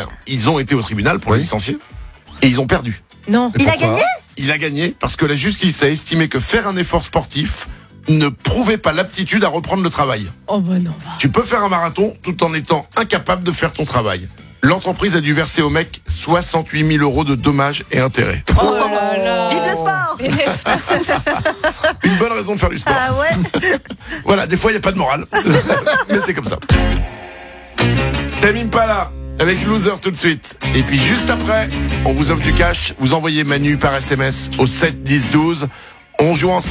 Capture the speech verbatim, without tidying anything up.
contraire. Ils ont été au tribunal pour Oui. le licencier et ils ont perdu. Non. Et Il a pourquoi gagné? Il a gagné parce que la justice a estimé que faire un effort sportif ne prouvait pas l'aptitude à reprendre le travail. Oh bah non. Tu peux faire un marathon tout en étant incapable de faire ton travail. L'entreprise a dû verser au mec soixante-huit mille euros de dommages et intérêts. Oh là là. Vive le sport. Une bonne raison de faire du sport. Ah ouais. Voilà, des fois il n'y a pas de morale. Mais c'est comme ça. Tamim Pala avec Loser tout de suite. Et puis juste après, on vous offre du cash. Vous envoyez Manu par S M S au sept dix douze. On joue ensemble.